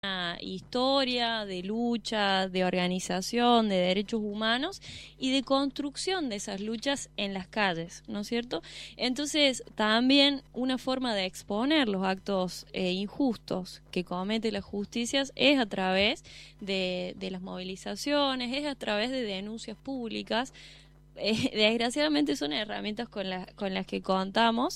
una historia de lucha, de organización, de derechos humanos y de construcción de esas luchas en las calles, ¿no es cierto? Entonces, también una forma de exponer los actos injustos que comete la justicia es a través de las movilizaciones, es a través de denuncias públicas. Desgraciadamente son herramientas con las que contamos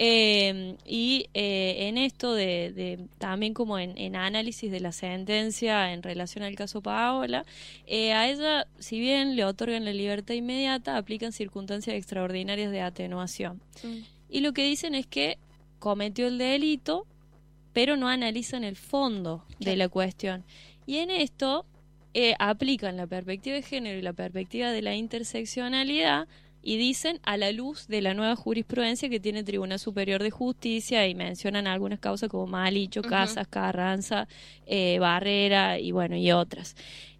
en esto también como en análisis de la sentencia en relación al caso Paola, a ella, si bien le otorgan la libertad inmediata, aplican circunstancias extraordinarias de atenuación. Y lo que dicen es que cometió el delito, pero no analizan el fondo de la cuestión. Y en esto aplican la perspectiva de género y la perspectiva de la interseccionalidad y dicen a la luz de la nueva jurisprudencia que tiene el Tribunal Superior de Justicia, y mencionan algunas causas como Malicho, Casas, Carranza, Barrera y bueno, y otras.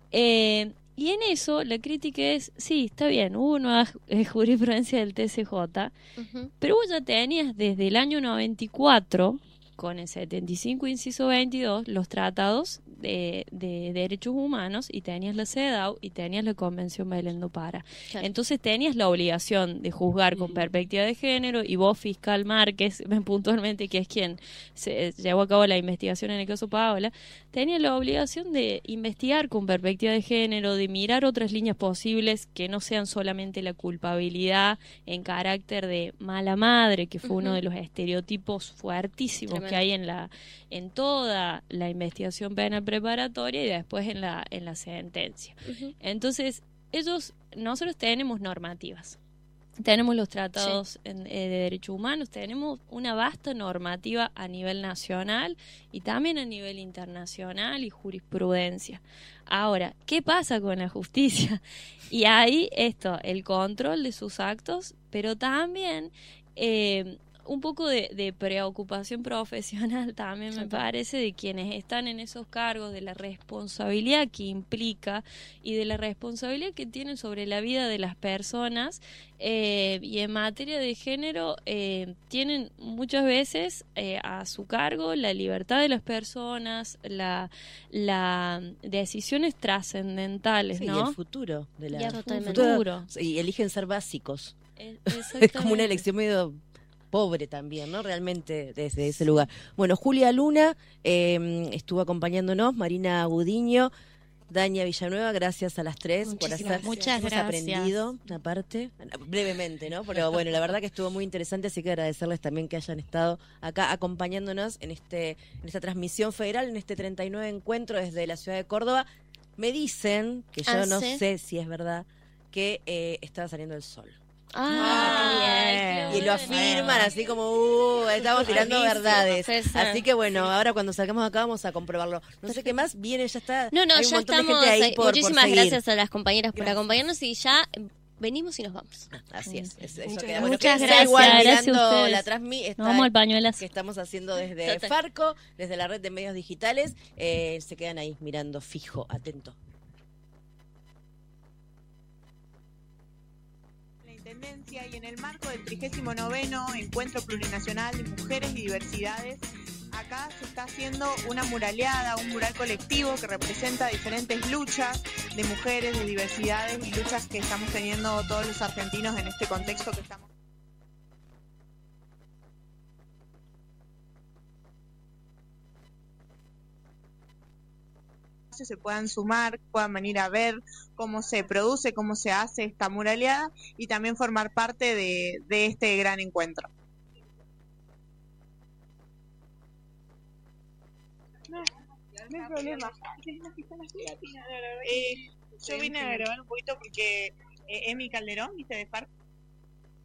Y en eso la crítica es, sí, está bien, hubo nueva jurisprudencia del TCJ, pero vos ya tenías desde el año 94, con el 75 inciso 22, los tratados de derechos humanos, y tenías la CEDAW y tenías la Convención Belén do Pará. Claro. Entonces tenías la obligación de juzgar con perspectiva de género, y vos, fiscal Márquez, puntualmente, que es quien se llevó a cabo la investigación en el caso Paola, tenías la obligación de investigar con perspectiva de género, de mirar otras líneas posibles que no sean solamente la culpabilidad en carácter de mala madre, que fue uno de los estereotipos fuertísimos que hay en toda la investigación penal preparatoria y después en la sentencia. Entonces, nosotros tenemos normativas. Tenemos los tratados de derechos humanos, tenemos una vasta normativa a nivel nacional y también a nivel internacional y jurisprudencia. Ahora, ¿qué pasa con la justicia? Y ahí el control de sus actos, pero también un poco de preocupación profesional también me parece de quienes están en esos cargos, de la responsabilidad que implica y de la responsabilidad que tienen sobre la vida de las personas, y en materia de género tienen muchas veces a su cargo la libertad de las personas, la decisiones trascendentales, ¿no? Y el futuro de la futuro. Y eligen ser básicos. Es como una elección medio pobre también, ¿no? Realmente desde ese lugar. Bueno, Julia Luna estuvo acompañándonos, Marina Gudiño, Daña Villanueva, gracias a las tres por hacer. Muchas hemos gracias. Aprendido una parte, brevemente, ¿no? Pero bueno, la verdad que estuvo muy interesante, así que agradecerles también que hayan estado acá acompañándonos en esta transmisión federal, en este 39 encuentro desde la ciudad de Córdoba. Me dicen, que yo no sé si es verdad, que estaba saliendo el sol. Y lo afirman así como estamos tirando verdades. Así que bueno, ahora cuando salgamos acá vamos a comprobarlo. No sé qué más viene, ya está. No, hay un ya montón estamos. De gente ahí Muchísimas gracias a las compañeras por acompañarnos y ya venimos y nos vamos. Así es. Eso muchas queda. Bueno, gracias. Igual gracias mirando la transmi vamos al pañuelazo que estamos haciendo desde Farco, desde la red de medios digitales. Se quedan ahí mirando fijo, atento. Y en el marco del 39º Encuentro Plurinacional de Mujeres y Diversidades, acá se está haciendo una muraleada, un mural colectivo que representa diferentes luchas de mujeres, de diversidades y luchas que estamos teniendo todos los argentinos en este contexto que estamos. Se puedan sumar, puedan venir a ver cómo se produce, cómo se hace esta muraleada y también formar parte de este gran encuentro. No hay problema. Yo vine a grabar un poquito porque Emi Calderón, ¿viste? De Farco.